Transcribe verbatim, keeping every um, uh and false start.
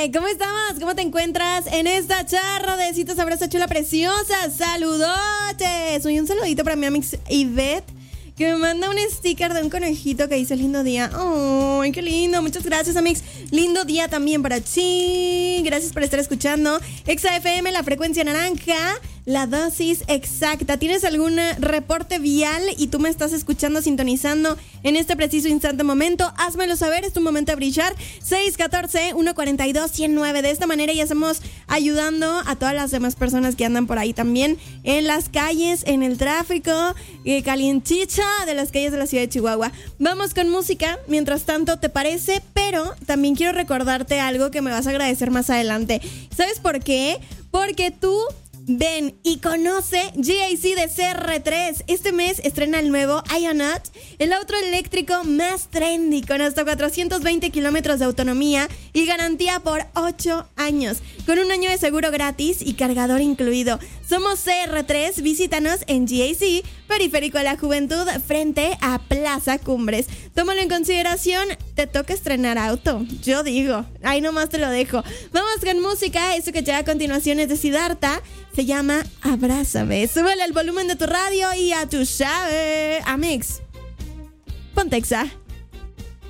¿Cómo estamos? ¿Cómo te encuentras en esta charra de citas, abrazo, chula, preciosa? ¡Saludotes! Soy un saludito para mi amiga Ivette, que me manda un sticker de un conejito que dice lindo día. ¡Ay, qué lindo! Muchas gracias, amigos. Lindo día también para ti. Gracias por estar escuchando Exa F M, la frecuencia naranja, la dosis exacta. ¿Tienes algún reporte vial y tú me estás escuchando, sintonizando en este preciso instante momento? Házmelo saber, es tu momento de brillar. seis uno cuatro, uno cuatro dos, uno cero nueve. De esta manera ya estamos ayudando a todas las demás personas que andan por ahí también en las calles, en el tráfico, eh, calienticha de las calles de la ciudad de Chihuahua. Vamos con música, mientras tanto, ¿te parece? Pero también quiero recordarte algo que me vas a agradecer más adelante. ¿Sabes por qué? Porque tú ven y conoce G A C de C R tres. Este mes estrena el nuevo Ionut, el auto eléctrico más trendy, con hasta cuatrocientos veinte kilómetros de autonomía y garantía por ocho años, con un año de seguro gratis y cargador incluido. Somos C R tres, visítanos en G A C, Periférico de la Juventud, frente a Plaza Cumbres. Tómalo en consideración, te toca estrenar auto, yo digo, ahí nomás te lo dejo. Vamos con música, eso que llega a continuación es de Siddhartha. Se llama Abrázame. Súbele el volumen de tu radio y a tu chave. Amix, ponte Exa.